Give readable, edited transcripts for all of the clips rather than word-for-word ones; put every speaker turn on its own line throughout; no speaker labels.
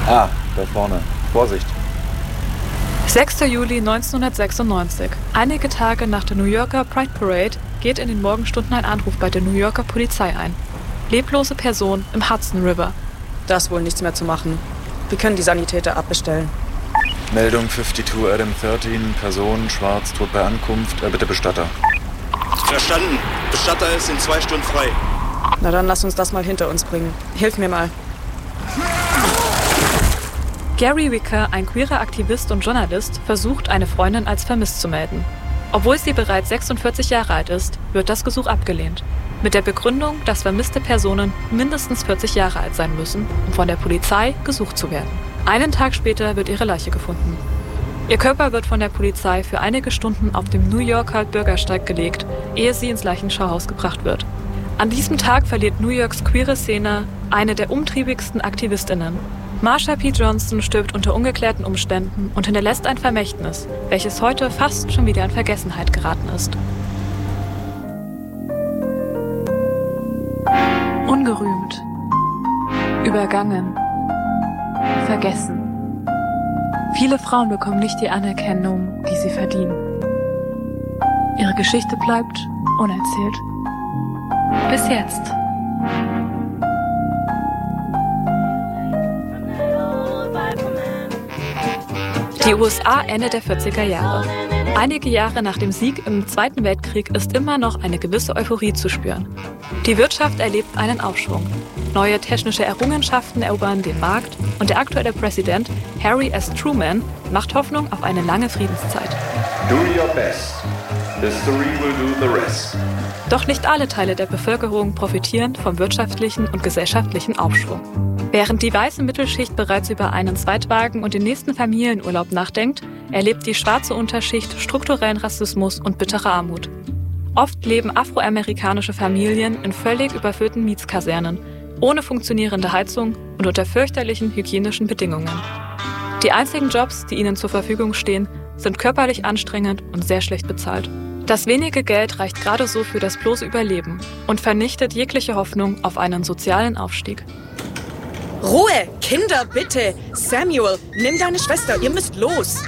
Ah, da vorne. Vorsicht.
6. Juli 1996. Einige Tage nach der New Yorker Pride Parade geht in den Morgenstunden ein Anruf bei der New Yorker Polizei ein. Leblose Person im Hudson River.
Da ist wohl nichts mehr zu machen. Wir können die Sanitäter abbestellen.
Meldung 52 Adam 13, Person, schwarz, tot bei Ankunft, bitte Bestatter.
Verstanden. Bestatter ist in 2 Stunden frei.
Na dann lass uns das mal hinter uns bringen. Hilf mir mal.
Gary Wicker, ein queerer Aktivist und Journalist, versucht, eine Freundin als vermisst zu melden. Obwohl sie bereits 46 Jahre alt ist, wird das Gesuch abgelehnt. Mit der Begründung, dass vermisste Personen mindestens 40 Jahre alt sein müssen, um von der Polizei gesucht zu werden. Einen Tag später wird ihre Leiche gefunden. Ihr Körper wird von der Polizei für einige Stunden auf dem New Yorker Bürgersteig gelegt, ehe sie ins Leichenschauhaus gebracht wird. An diesem Tag verliert New Yorks queere Szene eine der umtriebigsten AktivistInnen. Marsha P. Johnson stirbt unter ungeklärten Umständen und hinterlässt ein Vermächtnis, welches heute fast schon wieder in Vergessenheit geraten ist. Ungerühmt, übergangen, vergessen. Viele Frauen bekommen nicht die Anerkennung, die sie verdienen. Ihre Geschichte bleibt unerzählt. Bis jetzt. Die USA Ende der 40er Jahre. Einige Jahre nach dem Sieg im Zweiten Weltkrieg ist immer noch eine gewisse Euphorie zu spüren. Die Wirtschaft erlebt einen Aufschwung. Neue technische Errungenschaften erobern den Markt und der aktuelle Präsident Harry S. Truman macht Hoffnung auf eine lange Friedenszeit.
Do your best. History will do the rest.
Doch nicht alle Teile der Bevölkerung profitieren vom wirtschaftlichen und gesellschaftlichen Aufschwung. Während die weiße Mittelschicht bereits über einen Zweitwagen und den nächsten Familienurlaub nachdenkt, erlebt die schwarze Unterschicht strukturellen Rassismus und bittere Armut. Oft leben afroamerikanische Familien in völlig überfüllten Mietskasernen, ohne funktionierende Heizung und unter fürchterlichen hygienischen Bedingungen. Die einzigen Jobs, die ihnen zur Verfügung stehen, sind körperlich anstrengend und sehr schlecht bezahlt. Das wenige Geld reicht gerade so für das bloße Überleben und vernichtet jegliche Hoffnung auf einen sozialen Aufstieg.
Ruhe! Kinder, bitte! Samuel, nimm deine Schwester, ihr müsst los!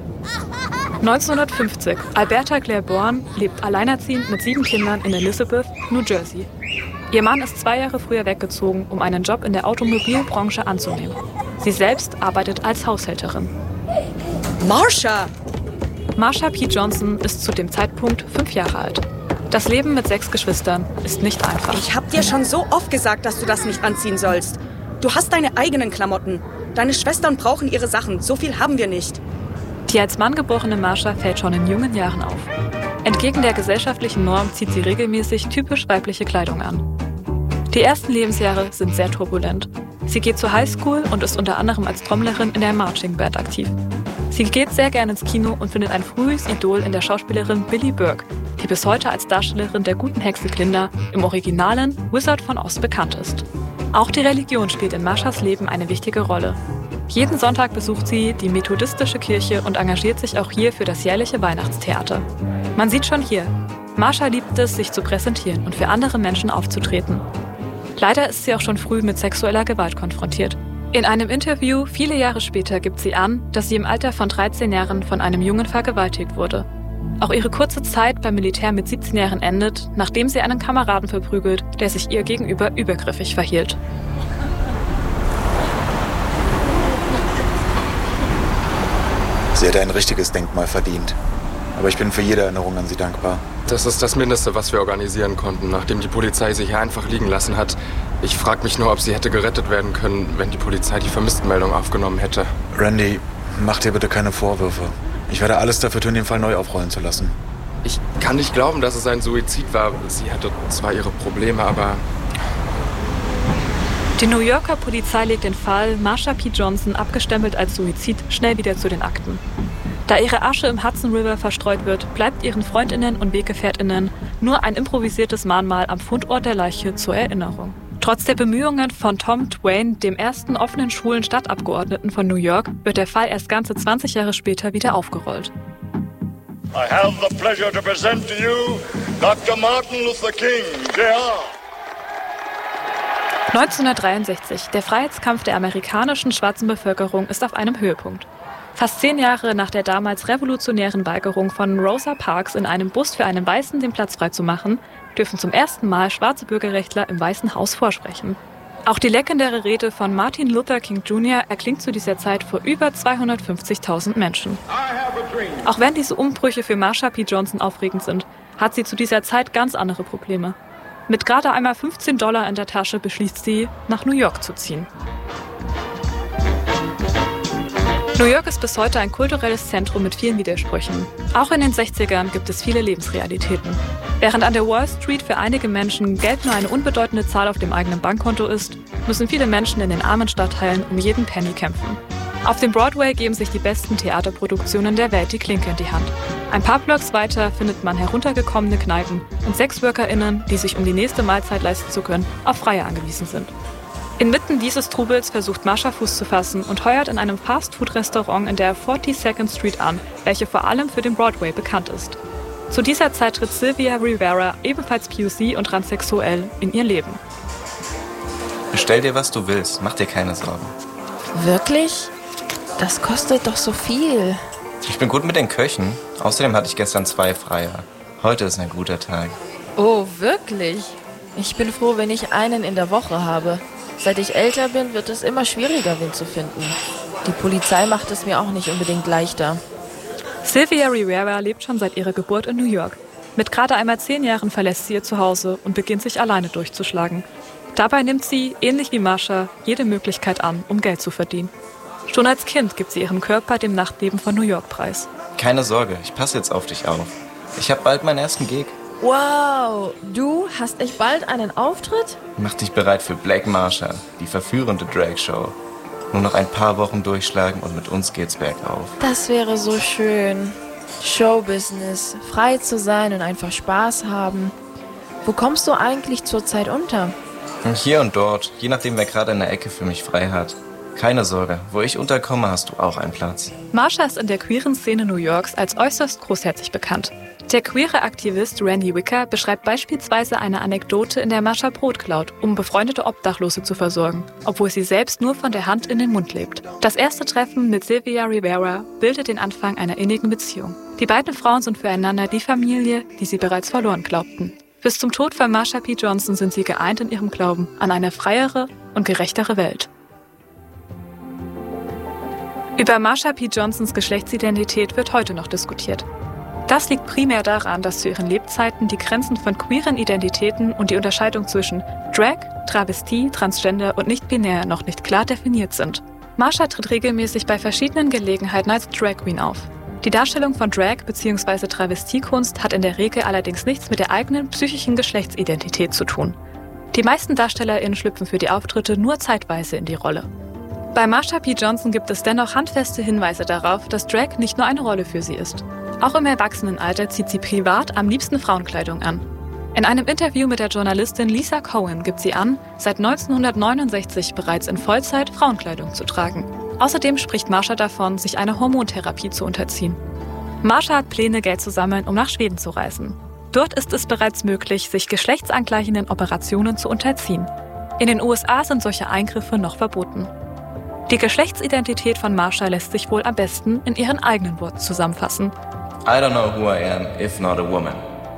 1950. Alberta Claire Bourne lebt alleinerziehend mit 7 Kindern in Elizabeth, New Jersey. Ihr Mann ist 2 Jahre früher weggezogen, um einen Job in der Automobilbranche anzunehmen. Sie selbst arbeitet als Haushälterin.
Marsha!
Marsha P. Johnson ist zu dem Zeitpunkt 5 Jahre alt. Das Leben mit 6 Geschwistern ist nicht einfach.
Ich hab dir schon so oft gesagt, dass du das nicht anziehen sollst. Du hast deine eigenen Klamotten. Deine Schwestern brauchen ihre Sachen. So viel haben wir nicht.
Die als Mann geborene Marsha fällt schon in jungen Jahren auf. Entgegen der gesellschaftlichen Norm zieht sie regelmäßig typisch weibliche Kleidung an. Die ersten Lebensjahre sind sehr turbulent. Sie geht zur Highschool und ist unter anderem als Trommlerin in der Marching Band aktiv. Sie geht sehr gerne ins Kino und findet ein frühes Idol in der Schauspielerin Billie Burke, die bis heute als Darstellerin der guten Hexe Glinda im originalen Wizard von Oz bekannt ist. Auch die Religion spielt in Marshas Leben eine wichtige Rolle. Jeden Sonntag besucht sie die methodistische Kirche und engagiert sich auch hier für das jährliche Weihnachtstheater. Man sieht schon hier, Marsha liebt es, sich zu präsentieren und für andere Menschen aufzutreten. Leider ist sie auch schon früh mit sexueller Gewalt konfrontiert. In einem Interview viele Jahre später gibt sie an, dass sie im Alter von 13 Jahren von einem Jungen vergewaltigt wurde. Auch ihre kurze Zeit beim Militär mit 17 Jahren endet, nachdem sie einen Kameraden verprügelt, der sich ihr gegenüber übergriffig verhielt.
Sie hätte ein richtiges Denkmal verdient. Aber ich bin für jede Erinnerung an sie dankbar.
Das ist das Mindeste, was wir organisieren konnten, nachdem die Polizei sie hier einfach liegen lassen hat. Ich frage mich nur, ob sie hätte gerettet werden können, wenn die Polizei die Vermisstenmeldung aufgenommen hätte.
Randy, mach dir bitte keine Vorwürfe. Ich werde alles dafür tun, den Fall neu aufrollen zu lassen.
Ich kann nicht glauben, dass es ein Suizid war. Sie hatte zwar ihre Probleme, aber...
Die New Yorker Polizei legt den Fall Marsha P. Johnson, abgestempelt als Suizid, schnell wieder zu den Akten. Da ihre Asche im Hudson River verstreut wird, bleibt ihren Freundinnen und WeggefährtInnen nur ein improvisiertes Mahnmal am Fundort der Leiche zur Erinnerung. Trotz der Bemühungen von Tom Twain, dem ersten offenen schwulen Stadtabgeordneten von New York, wird der Fall erst ganze 20 Jahre später wieder aufgerollt.
I have the pleasure to present to you Dr. Martin Luther King, Jr.
1963. Der Freiheitskampf der amerikanischen schwarzen Bevölkerung ist auf einem Höhepunkt. Fast 10 Jahre nach der damals revolutionären Weigerung von Rosa Parks, in einem Bus für einen Weißen den Platz freizumachen, dürfen zum ersten Mal schwarze Bürgerrechtler im Weißen Haus vorsprechen. Auch die legendäre Rede von Martin Luther King Jr. erklingt zu dieser Zeit vor über 250.000 Menschen. Auch wenn diese Umbrüche für Marsha P. Johnson aufregend sind, hat sie zu dieser Zeit ganz andere Probleme. Mit gerade einmal $15 in der Tasche beschließt sie, nach New York zu ziehen. New York ist bis heute ein kulturelles Zentrum mit vielen Widersprüchen. Auch in den 60ern gibt es viele Lebensrealitäten. Während an der Wall Street für einige Menschen Geld nur eine unbedeutende Zahl auf dem eigenen Bankkonto ist, müssen viele Menschen in den armen Stadtteilen um jeden Penny kämpfen. Auf dem Broadway geben sich die besten Theaterproduktionen der Welt die Klinke in die Hand. Ein paar Blocks weiter findet man heruntergekommene Kneipen und SexworkerInnen, die sich, um die nächste Mahlzeit leisten zu können, auf Freie angewiesen sind. Inmitten dieses Trubels versucht Marsha Fuß zu fassen und heuert in einem Fast-Food-Restaurant in der 42nd Street an, welche vor allem für den Broadway bekannt ist. Zu dieser Zeit tritt Sylvia Rivera, ebenfalls POC und transsexuell, in ihr Leben.
Bestell dir, was du willst, mach dir keine Sorgen.
Wirklich? Das kostet doch so viel.
Ich bin gut mit den Köchen. Außerdem hatte ich gestern 2 Freier. Heute ist ein guter Tag.
Oh, wirklich? Ich bin froh, wenn ich einen in der Woche habe. Seit ich älter bin, wird es immer schwieriger, wen zu finden. Die Polizei macht es mir auch nicht unbedingt leichter.
Sylvia Rivera lebt schon seit ihrer Geburt in New York. Mit gerade einmal 10 Jahren verlässt sie ihr Zuhause und beginnt sich alleine durchzuschlagen. Dabei nimmt sie, ähnlich wie Marsha, jede Möglichkeit an, um Geld zu verdienen. Schon als Kind gibt sie ihren Körper dem Nachtleben von New York preis.
Keine Sorge, ich passe jetzt auf dich auf. Ich habe bald meinen ersten Gig.
Wow, du hast echt bald einen Auftritt?
Mach dich bereit für Black Marsha, die verführende Drag-Show. Nur noch ein paar Wochen durchschlagen und mit uns geht's bergauf.
Das wäre so schön. Showbusiness, frei zu sein und einfach Spaß haben. Wo kommst du eigentlich zurzeit unter?
Hier und dort, je nachdem, wer gerade eine Ecke für mich frei hat. Keine Sorge, wo ich unterkomme, hast du auch einen Platz.
Marsha ist in der queeren Szene New Yorks als äußerst großherzig bekannt. Der queere Aktivist Randy Wicker beschreibt beispielsweise eine Anekdote, in der Marsha Brot klaut, um befreundete Obdachlose zu versorgen, obwohl sie selbst nur von der Hand in den Mund lebt. Das erste Treffen mit Sylvia Rivera bildet den Anfang einer innigen Beziehung. Die beiden Frauen sind füreinander die Familie, die sie bereits verloren glaubten. Bis zum Tod von Marsha P. Johnson sind sie geeint in ihrem Glauben an eine freiere und gerechtere Welt. Über Marsha P. Johnsons Geschlechtsidentität wird heute noch diskutiert. Das liegt primär daran, dass zu ihren Lebzeiten die Grenzen von queeren Identitäten und die Unterscheidung zwischen Drag, Travestie, Transgender und nicht-binär noch nicht klar definiert sind. Marsha tritt regelmäßig bei verschiedenen Gelegenheiten als Drag Queen auf. Die Darstellung von Drag bzw. Travestiekunst hat in der Regel allerdings nichts mit der eigenen psychischen Geschlechtsidentität zu tun. Die meisten DarstellerInnen schlüpfen für die Auftritte nur zeitweise in die Rolle. Bei Marsha P. Johnson gibt es dennoch handfeste Hinweise darauf, dass Drag nicht nur eine Rolle für sie ist. Auch im Erwachsenenalter zieht sie privat am liebsten Frauenkleidung an. In einem Interview mit der Journalistin Lisa Cohen gibt sie an, seit 1969 bereits in Vollzeit Frauenkleidung zu tragen. Außerdem spricht Marsha davon, sich einer Hormontherapie zu unterziehen. Marsha hat Pläne, Geld zu sammeln, um nach Schweden zu reisen. Dort ist es bereits möglich, sich geschlechtsangleichenden Operationen zu unterziehen. In den USA sind solche Eingriffe noch verboten. Die Geschlechtsidentität von Marsha lässt sich wohl am besten in ihren eigenen Worten zusammenfassen.
I don't know who I am, if not a woman.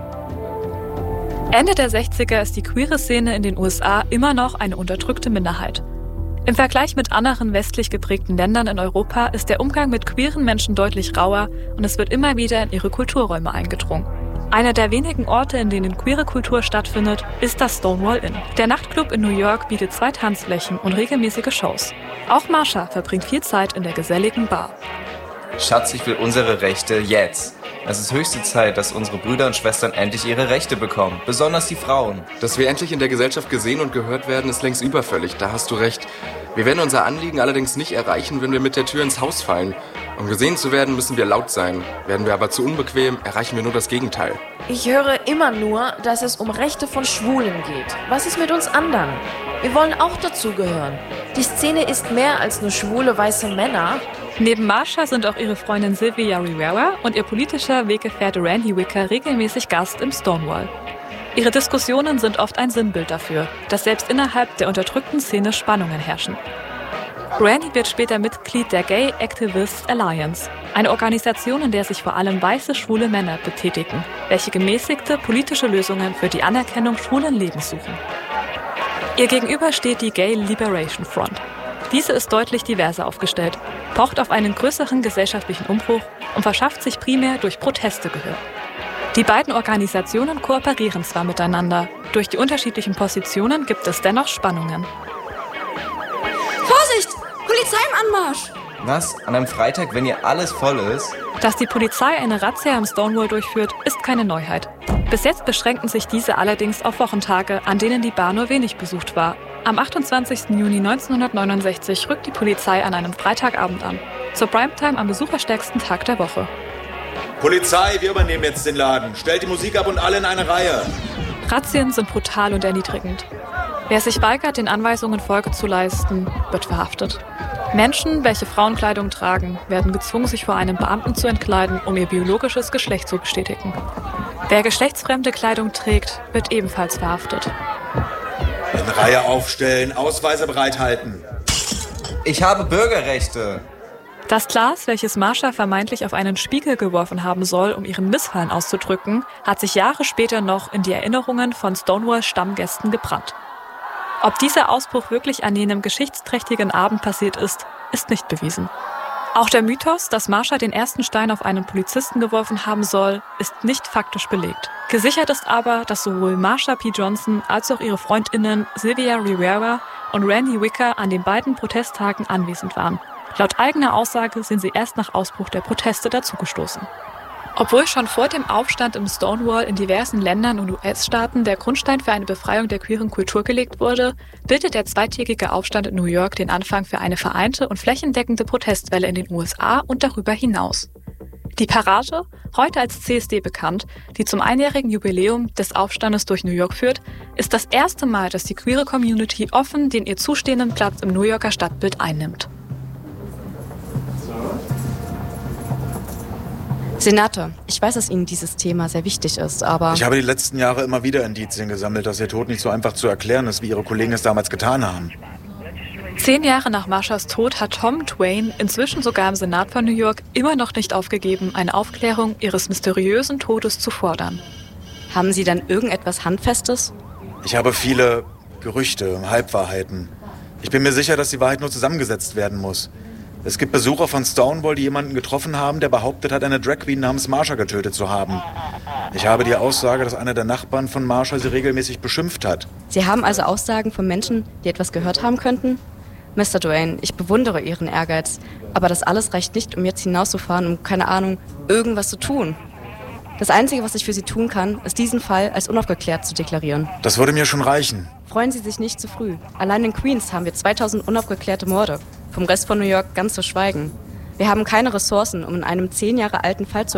Ende der 60er ist die queere Szene in den USA immer noch eine unterdrückte Minderheit. Im Vergleich mit anderen westlich geprägten Ländern in Europa ist der Umgang mit queeren Menschen deutlich rauer und es wird immer wieder in ihre Kulturräume eingedrungen. Einer der wenigen Orte, in denen queere Kultur stattfindet, ist das Stonewall Inn. Der Nachtclub in New York bietet 2 Tanzflächen und regelmäßige Shows. Auch Marsha verbringt viel Zeit in der geselligen Bar.
Schatz, ich will unsere Rechte jetzt. Es ist höchste Zeit, dass unsere Brüder und Schwestern endlich ihre Rechte bekommen. Besonders die Frauen.
Dass wir endlich in der Gesellschaft gesehen und gehört werden, ist längst überfällig. Da hast du recht. Wir werden unser Anliegen allerdings nicht erreichen, wenn wir mit der Tür ins Haus fallen. Um gesehen zu werden, müssen wir laut sein. Werden wir aber zu unbequem, erreichen wir nur das Gegenteil.
Ich höre immer nur, dass es um Rechte von Schwulen geht. Was ist mit uns anderen? Wir wollen auch dazugehören. Die Szene ist mehr als nur schwule weiße Männer.
Neben Marsha sind auch ihre Freundin Sylvia Rivera und ihr politischer Weggefährte Randy Wicker regelmäßig Gast im Stonewall. Ihre Diskussionen sind oft ein Sinnbild dafür, dass selbst innerhalb der unterdrückten Szene Spannungen herrschen. Randy wird später Mitglied der Gay Activists Alliance, eine Organisation, in der sich vor allem weiße, schwule Männer betätigen, welche gemäßigte politische Lösungen für die Anerkennung schwulen Lebens suchen. Ihr gegenüber steht die Gay Liberation Front. Diese ist deutlich diverser aufgestellt, pocht auf einen größeren gesellschaftlichen Umbruch und verschafft sich primär durch Proteste Gehör. Die beiden Organisationen kooperieren zwar miteinander, durch die unterschiedlichen Positionen gibt es dennoch Spannungen.
Vorsicht! Polizei im Anmarsch!
Was? An einem Freitag, wenn hier alles voll ist?
Dass die Polizei eine Razzia im Stonewall durchführt, ist keine Neuheit. Bis jetzt beschränken sich diese allerdings auf Wochentage, an denen die Bar nur wenig besucht war. Am 28. Juni 1969 rückt die Polizei an einem Freitagabend an. Zur Primetime am besucherstärksten Tag der Woche.
Polizei, wir übernehmen jetzt den Laden. Stellt die Musik ab und alle in eine Reihe.
Razzien sind brutal und erniedrigend. Wer sich weigert, den Anweisungen Folge zu leisten, wird verhaftet. Menschen, welche Frauenkleidung tragen, werden gezwungen, sich vor einem Beamten zu entkleiden, um ihr biologisches Geschlecht zu bestätigen. Wer geschlechtsfremde Kleidung trägt, wird ebenfalls verhaftet.
In Reihe aufstellen, Ausweise bereithalten.
Ich habe Bürgerrechte.
Das Glas, welches Marsha vermeintlich auf einen Spiegel geworfen haben soll, um ihren Missfallen auszudrücken, hat sich Jahre später noch in die Erinnerungen von Stonewall-Stammgästen gebrannt. Ob dieser Ausbruch wirklich an jenem geschichtsträchtigen Abend passiert ist, ist nicht bewiesen. Auch der Mythos, dass Marsha den ersten Stein auf einen Polizisten geworfen haben soll, ist nicht faktisch belegt. Gesichert ist aber, dass sowohl Marsha P. Johnson als auch ihre FreundInnen Sylvia Rivera und Randy Wicker an den beiden Protesttagen anwesend waren. Laut eigener Aussage sind sie erst nach Ausbruch der Proteste dazugestoßen. Obwohl schon vor dem Aufstand im Stonewall in diversen Ländern und US-Staaten der Grundstein für eine Befreiung der queeren Kultur gelegt wurde, bildet der zweitägige Aufstand in New York den Anfang für eine vereinte und flächendeckende Protestwelle in den USA und darüber hinaus. Die Parade, heute als CSD bekannt, die zum einjährigen Jubiläum des Aufstandes durch New York führt, ist das erste Mal, dass die queere Community offen den ihr zustehenden Platz im New Yorker Stadtbild einnimmt.
Senator, ich weiß, dass Ihnen dieses Thema sehr wichtig ist, aber...
Ich habe die letzten Jahre immer wieder Indizien gesammelt, dass Ihr Tod nicht so einfach zu erklären ist, wie Ihre Kollegen es damals getan haben.
10 Jahre nach Marshas Tod hat Tom Twain, inzwischen sogar im Senat von New York, immer noch nicht aufgegeben, eine Aufklärung ihres mysteriösen Todes zu fordern.
Haben Sie dann irgendetwas Handfestes?
Ich habe viele Gerüchte, Halbwahrheiten. Ich bin mir sicher, dass die Wahrheit nur zusammengesetzt werden muss. Es gibt Besucher von Stonewall, die jemanden getroffen haben, der behauptet hat, eine Drag Queen namens Marsha getötet zu haben. Ich habe die Aussage, dass einer der Nachbarn von Marsha sie regelmäßig beschimpft hat.
Sie haben also Aussagen von Menschen, die etwas gehört haben könnten? Mr. Twain, ich bewundere Ihren Ehrgeiz, aber das alles reicht nicht, um jetzt hinauszufahren, um, keine Ahnung, irgendwas zu tun. Das Einzige, was ich für Sie tun kann, ist diesen Fall als unaufgeklärt zu deklarieren.
Das würde mir schon reichen.
Freuen Sie sich nicht zu früh. Allein in Queens haben wir 2000 unaufgeklärte Morde. Vom Rest von New York ganz zu schweigen. Wir haben keine Ressourcen, um in einem 10 Jahre alten Fall zu